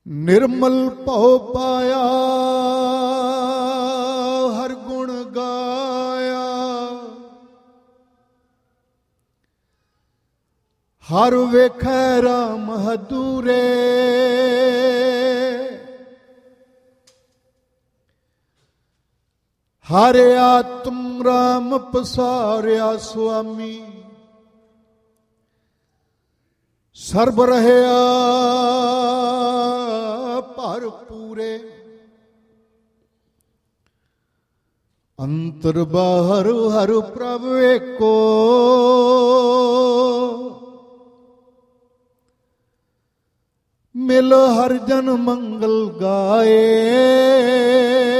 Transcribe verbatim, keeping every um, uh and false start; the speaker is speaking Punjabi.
ਨਿਰਮਲ ਭਉ ਪਾਇਆ ਹਰ ਗੁਣ ਗਾਇਆ, ਹਰ ਵੇਖੈ ਰਾਮ ਹਦੂਰੇ, ਹਰ ਆਤਮ ਰਾਮ ਪਸਾਰਿਆ ਸੁਆਮੀ, ਸਰਬ ਰਹਿਆ ਭਰਪੂਰੇ, ਅੰਤਰ ਬਾਹਰ ਹਰ ਪ੍ਰਭ ਏਕੋ, ਮਿਲ ਹਰ ਜਨ ਮੰਗਲ ਗਾਏ,